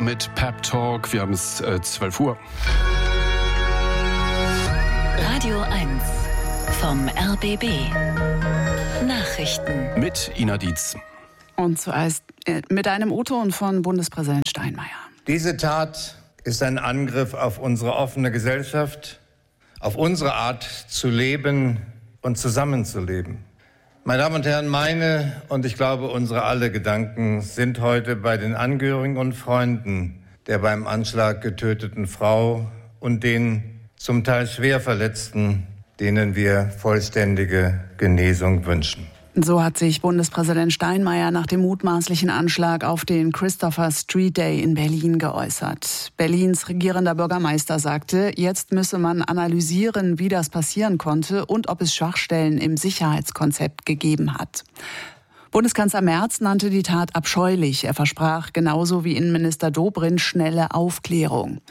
mit Pep Talk. Wir haben es 12 Uhr. Radio 1 vom RBB. Nachrichten. Mit Ina Dietz. Und zuerst mit einem O-Ton von Bundespräsident Steinmeier. Diese Tat ist ein Angriff auf unsere offene Gesellschaft, auf unsere Art zu leben und zusammenzuleben. Meine Damen und Herren, meine und ich glaube unsere alle Gedanken sind heute bei den Angehörigen und Freunden der beim Anschlag getöteten Frau und den zum Teil schwer Verletzten, denen wir vollständige Genesung wünschen. So hat sich Bundespräsident Steinmeier nach dem mutmaßlichen Anschlag auf den Christopher Street Day in Berlin geäußert. Berlins regierender Bürgermeister sagte, jetzt müsse man analysieren, wie das passieren konnte und ob es Schwachstellen im Sicherheitskonzept gegeben hat. Bundeskanzler Merz nannte die Tat abscheulich. Er versprach genauso wie Innenminister Dobrindt schnelle Aufklärung.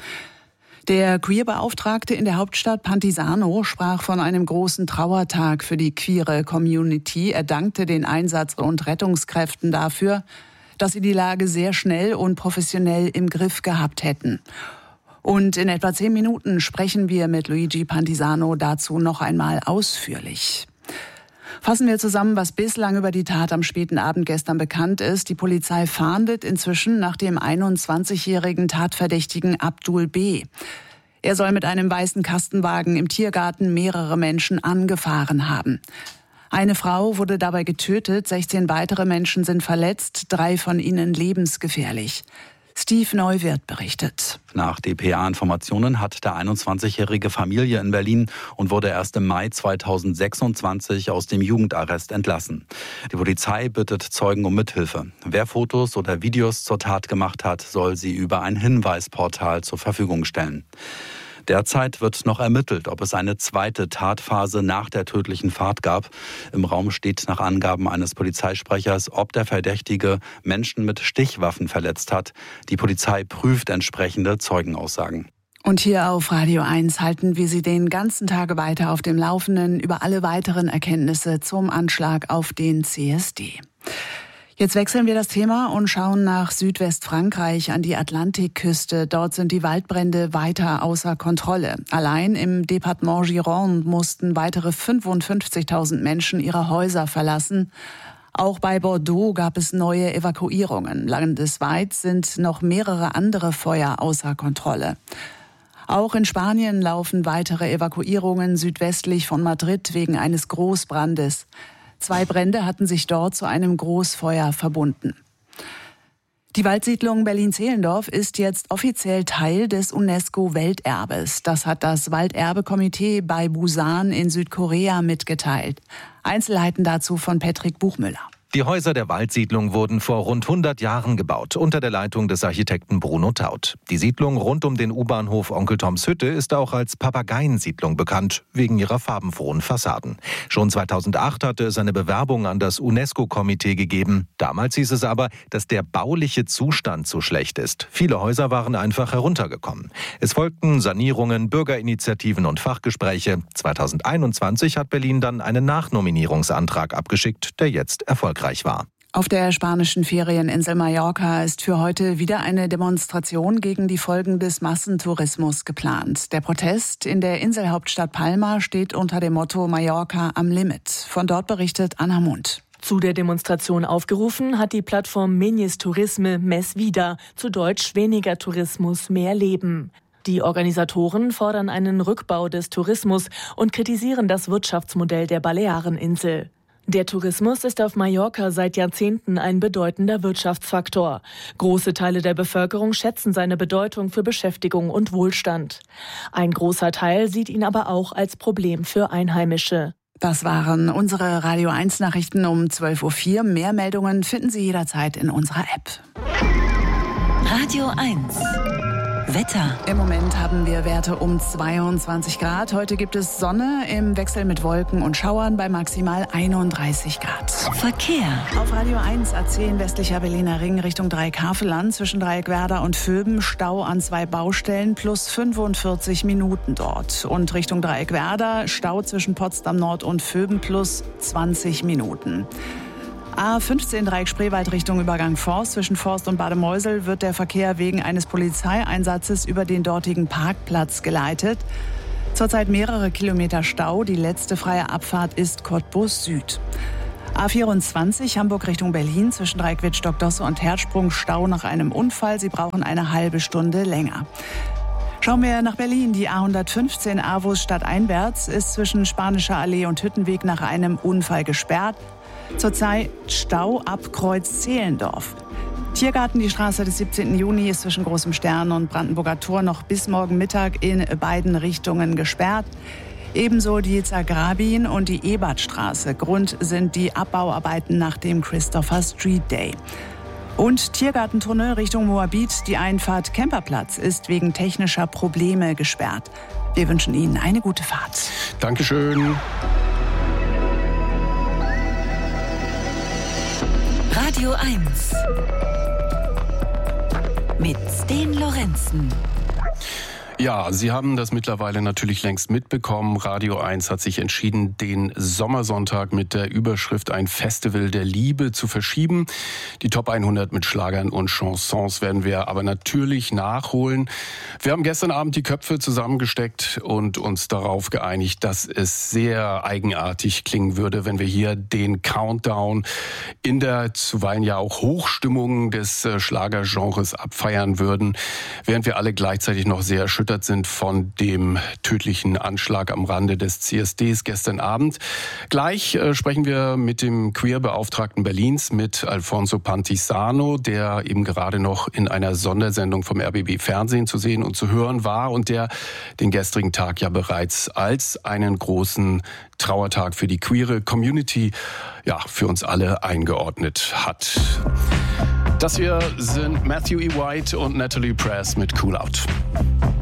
Der Queer-Beauftragte in der Hauptstadt Pantisano sprach von einem großen Trauertag für die queere Community. Er dankte den Einsatz- und Rettungskräften dafür, dass sie die Lage sehr schnell und professionell im Griff gehabt hätten. Und in etwa 10 Minuten sprechen wir mit Luigi Pantisano dazu noch einmal ausführlich. Fassen wir zusammen, was bislang über die Tat am späten Abend gestern bekannt ist. Die Polizei fahndet inzwischen nach dem 21-jährigen Tatverdächtigen Abdul B. Er soll mit einem weißen Kastenwagen im Tiergarten mehrere Menschen angefahren haben. Eine Frau wurde dabei getötet, 16 weitere Menschen sind verletzt, 3 von ihnen lebensgefährlich. Steve Neuwirth berichtet. Nach dpa-Informationen hat der 21-jährige Familie in Berlin und wurde erst im Mai 2026 aus dem Jugendarrest entlassen. Die Polizei bittet Zeugen um Mithilfe. Wer Fotos oder Videos zur Tat gemacht hat, soll sie über ein Hinweisportal zur Verfügung stellen. Derzeit wird noch ermittelt, ob es eine zweite Tatphase nach der tödlichen Fahrt gab. Im Raum steht nach Angaben eines Polizeisprechers, ob der Verdächtige Menschen mit Stichwaffen verletzt hat. Die Polizei prüft entsprechende Zeugenaussagen. Und hier auf Radio 1 halten wir Sie den ganzen Tag weiter auf dem Laufenden über alle weiteren Erkenntnisse zum Anschlag auf den CSD. Jetzt wechseln wir das Thema und schauen nach Südwestfrankreich an die Atlantikküste. Dort sind die Waldbrände weiter außer Kontrolle. Allein im Departement Gironde mussten weitere 55.000 Menschen ihre Häuser verlassen. Auch bei Bordeaux gab es neue Evakuierungen. Landesweit sind noch mehrere andere Feuer außer Kontrolle. Auch in Spanien laufen weitere Evakuierungen südwestlich von Madrid wegen eines Großbrandes. 2 Brände hatten sich dort zu einem Großfeuer verbunden. Die Waldsiedlung Berlin-Zehlendorf ist jetzt offiziell Teil des UNESCO-Welterbes. Das hat das Walderbekomitee bei Busan in Südkorea mitgeteilt. Einzelheiten dazu von Patrick Buchmüller. Die Häuser der Waldsiedlung wurden vor rund 100 Jahren gebaut, unter der Leitung des Architekten Bruno Taut. Die Siedlung rund um den U-Bahnhof Onkel Toms Hütte ist auch als Papageiensiedlung bekannt, wegen ihrer farbenfrohen Fassaden. Schon 2008 hatte es eine Bewerbung an das UNESCO-Komitee gegeben. Damals hieß es aber, dass der bauliche Zustand zu schlecht ist. Viele Häuser waren einfach heruntergekommen. Es folgten Sanierungen, Bürgerinitiativen und Fachgespräche. 2021 hat Berlin dann einen Nachnominierungsantrag abgeschickt, der jetzt erfolgreich war. Auf der spanischen Ferieninsel Mallorca ist für heute wieder eine Demonstration gegen die Folgen des Massentourismus geplant. Der Protest in der Inselhauptstadt Palma steht unter dem Motto Mallorca am Limit. Von dort berichtet Anna Mund. Zu der Demonstration aufgerufen hat die Plattform Menyes Turisme Més Vida, zu Deutsch weniger Tourismus, mehr Leben. Die Organisatoren fordern einen Rückbau des Tourismus und kritisieren das Wirtschaftsmodell der Baleareninsel. Der Tourismus ist auf Mallorca seit Jahrzehnten ein bedeutender Wirtschaftsfaktor. Große Teile der Bevölkerung schätzen seine Bedeutung für Beschäftigung und Wohlstand. Ein großer Teil sieht ihn aber auch als Problem für Einheimische. Das waren unsere Radio 1 Nachrichten um 12.04 Uhr. Mehr Meldungen finden Sie jederzeit in unserer App. Radio 1. Wetter. Im Moment haben wir Werte um 22 Grad. Heute gibt es Sonne im Wechsel mit Wolken und Schauern bei maximal 31 Grad. Verkehr. Auf Radio 1 A10 westlicher Berliner Ring Richtung Dreieck-Havelland zwischen Dreieck-Werder und Vöben Stau an 2 Baustellen plus 45 Minuten dort. Und Richtung Dreieck-Werder Stau zwischen Potsdam Nord und Vöben plus 20 Minuten. A15 Dreieck Spreewald Richtung Übergang Forst. Zwischen Forst und Bademeusel wird der Verkehr wegen eines Polizeieinsatzes über den dortigen Parkplatz geleitet. Zurzeit mehrere Kilometer Stau. Die letzte freie Abfahrt ist Cottbus Süd. A24 Hamburg Richtung Berlin. Zwischen Dreieck Wittstock-Dosse und Herzsprung Stau nach einem Unfall. Sie brauchen eine halbe Stunde länger. Schauen wir nach Berlin. Die A115 Avus stadteinwärts ist zwischen Spanischer Allee und Hüttenweg nach einem Unfall gesperrt. Zurzeit Stau ab Kreuz Zehlendorf. Tiergarten, die Straße des 17. Juni, ist zwischen Großem Stern und Brandenburger Tor noch bis morgen Mittag in beiden Richtungen gesperrt. Ebenso die Zagrabin und die Ebertstraße. Grund sind die Abbauarbeiten nach dem Christopher Street Day. Und Tiergartentunnel Richtung Moabit, die Einfahrt Kemperplatz, ist wegen technischer Probleme gesperrt. Wir wünschen Ihnen eine gute Fahrt. Dankeschön. Radio 1 mit Sten Lorenzen. Ja, Sie haben das mittlerweile natürlich längst mitbekommen. Radio 1 hat sich entschieden, den Sommersonntag mit der Überschrift Ein Festival der Liebe zu verschieben. Die Top 100 mit Schlagern und Chansons werden wir aber natürlich nachholen. Wir haben gestern Abend die Köpfe zusammengesteckt und uns darauf geeinigt, dass es sehr eigenartig klingen würde, wenn wir hier den Countdown in der zuweilen ja auch Hochstimmung des Schlagergenres abfeiern würden, während wir alle gleichzeitig noch sehr erschüttert sind von dem tödlichen Anschlag am Rande des CSDs gestern Abend. Gleich sprechen wir mit dem Queer-Beauftragten Berlins, mit Alfonso Pantisano, der eben gerade noch in einer Sondersendung vom RBB Fernsehen zu sehen und zu hören war und der den gestrigen Tag ja bereits als einen großen Trauertag für die queere Community, ja, für uns alle eingeordnet hat. Das hier sind Matthew E. White und Natalie Press mit Cool Out.